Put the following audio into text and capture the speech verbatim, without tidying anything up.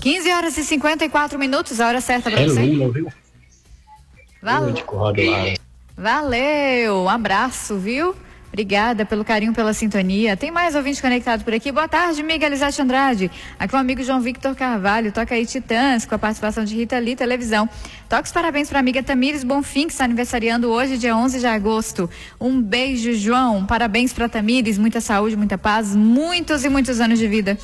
quinze horas e cinquenta e quatro minutos, a hora certa para É você. Lula, viu? Valeu. De Corrado lá. Valeu, um abraço, viu? Obrigada pelo carinho, pela sintonia. Tem mais ouvinte conectado por aqui. Boa tarde, amiga Elisete Andrade. Aqui o amigo João Victor Carvalho. Toca aí Titãs, com a participação de Rita Lee, televisão. Toca os parabéns para a amiga Tamires Bonfim, que está aniversariando hoje, dia onze de agosto. Um beijo, João. Parabéns para Tamires. Muita saúde, muita paz, muitos e muitos anos de vida.